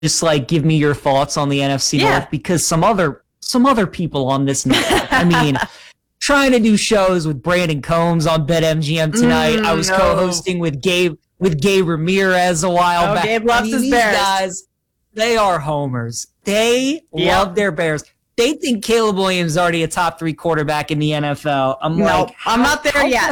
just like give me your thoughts on the NFC North, because some other people on this network. I mean, trying to do shows with Brandon Combs on BetMGM tonight. I was co-hosting with Gabe Ramirez a while back. Gabe loves his Bears. Guys, they are homers. They love their Bears. They think Caleb Williams is already a top 3 quarterback in the NFL. I'm not there yet.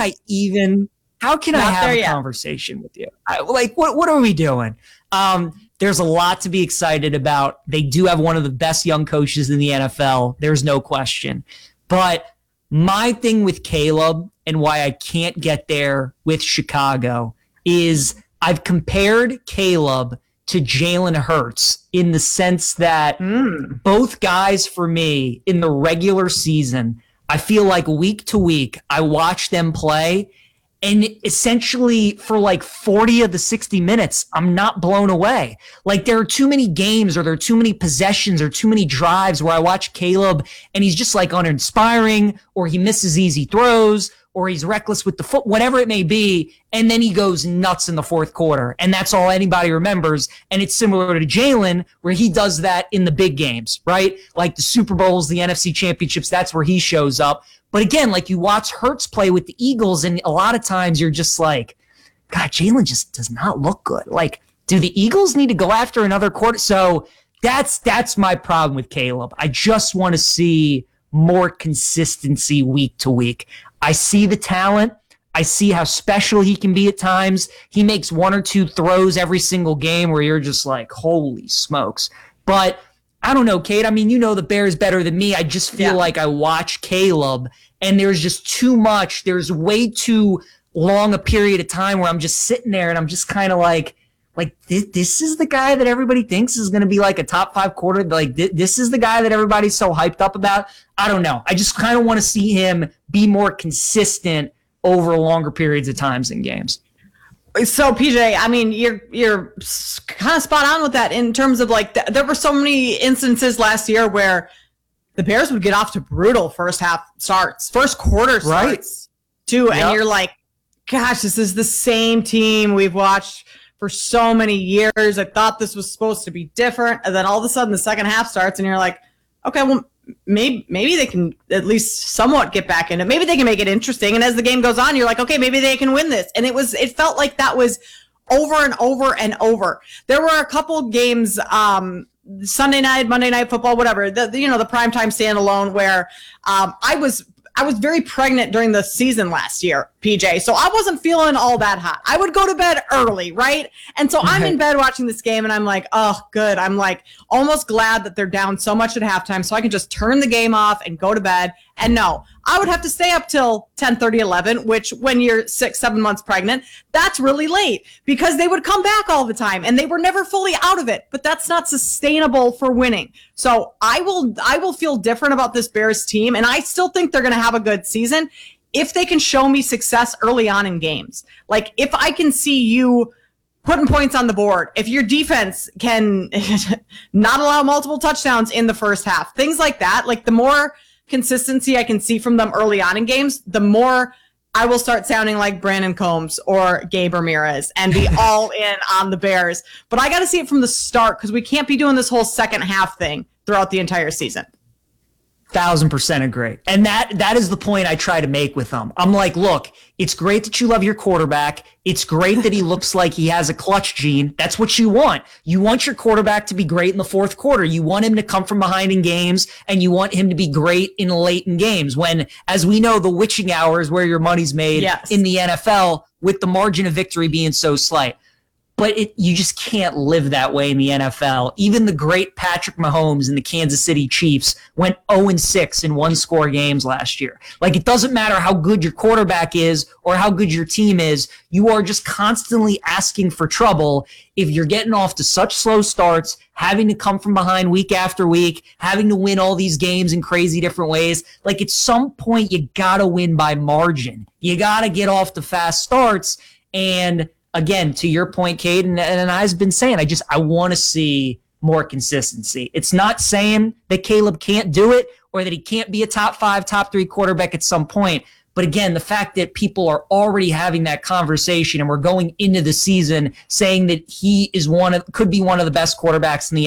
How can I have a conversation with you? What are we doing? There's a lot to be excited about. They do have one of the best young coaches in the NFL. There's no question. But my thing with Caleb and why I can't get there with Chicago is I've compared Caleb to Jalen Hurts in the sense that both guys, for me, in the regular season, I feel like week to week, I watch them play, and essentially for like 40 of the 60 minutes, I'm not blown away. Like there are too many games, or there are too many possessions, or too many drives where I watch Caleb and he's just like uninspiring, or he misses easy throws, or he's reckless with the foot, whatever it may be, and then he goes nuts in the fourth quarter, and that's all anybody remembers. And it's similar to Jalen, where he does that in the big games, right? Like the Super Bowls, the NFC Championships, that's where he shows up. But again, like you watch Hurts play with the Eagles, and a lot of times you're just like, God, Jalen just does not look good. Like, do the Eagles need to go after another quarter? So that's my problem with Caleb. I just want to see more consistency week to week. I see the talent. I see how special he can be at times. He makes 1 or 2 throws every single game where you're just like, holy smokes. But I don't know, Kate. I mean, you know the Bears better than me. I just feel like I watch Caleb and there's just too much. There's way too long a period of time where I'm just sitting there and I'm just kind of like this is the guy that everybody thinks is going to be like a top 5 quarter. Like this is the guy that everybody's so hyped up about. I don't know. I just kind of want to see him be more consistent over longer periods of times in games. So PJ, I mean, you're kind of spot on with that in terms of like there were so many instances last year where the Bears would get off to brutal first quarter starts too, and you're like, gosh, this is the same team we've watched for so many years. I thought this was supposed to be different, and then all of a sudden the second half starts, and you're like, okay, well, maybe they can at least somewhat get back in it. Maybe they can make it interesting. And as the game goes on, you're like, okay, maybe they can win this. And it felt like that was over and over and over. There were a couple games, Sunday night, Monday Night Football, whatever, the primetime standalone where I was very pregnant during the season last year, PJ. So I wasn't feeling all that hot. I would go to bed early, right? And so I'm in bed watching this game and I'm like, oh, good. I'm like almost glad that they're down so much at halftime so I can just turn the game off and go to bed. And no, I would have to stay up till 10:30, 11, which when you're 6-7 months pregnant, that's really late because they would come back all the time and they were never fully out of it. But that's not sustainable for winning. So I will feel different about this Bears team, and I still think they're going to have a good season if they can show me success early on in games. Like if I can see you putting points on the board, if your defense can not allow multiple touchdowns in the first half, things like that, like the more consistency I can see from them early on in games, the more I will start sounding like Brandon Combs or Gabe Ramirez and be all in on the Bears. But I got to see it from the start because we can't be doing this whole second half thing throughout the entire season. 1,000% agree. And that is the point I try to make with them. I'm like, look, it's great that you love your quarterback. It's great that he looks like he has a clutch gene. That's what you want. You want your quarterback to be great in the fourth quarter. You want him to come from behind in games, and you want him to be great in late in games when, as we know, the witching hour is where your money's made in the NFL with the margin of victory being so slight. But you just can't live that way in the NFL. Even the great Patrick Mahomes and the Kansas City Chiefs went 0-6 in one-score games last year. Like, it doesn't matter how good your quarterback is or how good your team is. You are just constantly asking for trouble if you're getting off to such slow starts, having to come from behind week after week, having to win all these games in crazy different ways. Like, at some point, you got to win by margin. You got to get off to fast starts. And again, to your point, Kate, and I've been saying, I want to see more consistency. It's not saying that Caleb can't do it or that he can't be a top 5, top 3 quarterback at some point, But again, the fact that people are already having that conversation and we're going into the season saying that he is could be one of the best quarterbacks in the